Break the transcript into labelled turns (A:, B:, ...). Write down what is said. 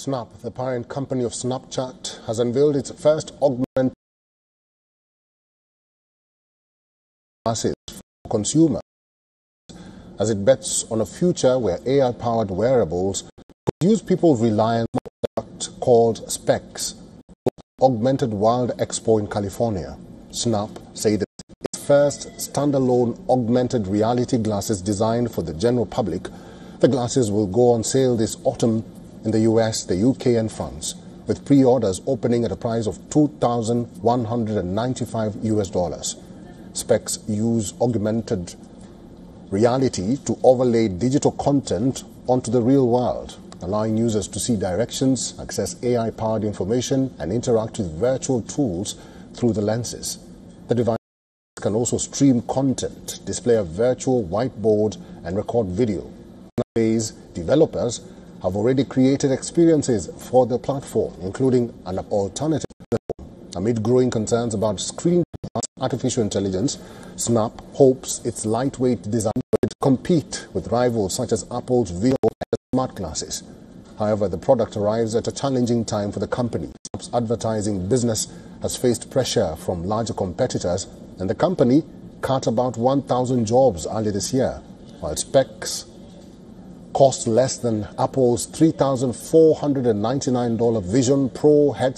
A: Snap, the parent company of Snapchat, has unveiled its first augmented glasses for consumers as it bets on a future where AI-powered wearables could use people's reliance on a product called Specs, Augmented World Expo in California. Snap said that its first standalone augmented reality glasses designed for the general public. The glasses will go on sale this autumn in the US, the UK and France, with pre-orders opening at a price of $2,195 US. Specs use augmented reality to overlay digital content onto the real world, allowing users to see directions, access AI-powered information and interact with virtual tools through the lenses. The device can also stream content, display a virtual whiteboard and record video. Nowadays, developers have already created experiences for the platform, including an alternative platform. Amid growing concerns about screen artificial intelligence, Snap hopes its lightweight design will compete with rivals such as Apple's Vivo and smart glasses. However, the product arrives at a challenging time for the company. Snap's advertising business has faced pressure from larger competitors, and the company cut about 1,000 jobs earlier this year, while Specs cost less than Apple's $3,499 Vision Pro headset.